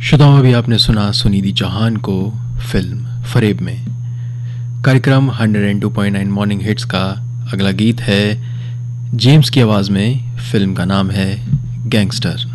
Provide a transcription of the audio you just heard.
श्रोताओं, अभी आपने सुना सुनिधि चौहान को फिल्म फरेब में। कार्यक्रम 102.9 मॉर्निंग हिट्स का अगला गीत है जेम्स की आवाज़ में। फिल्म का नाम है गैंगस्टर।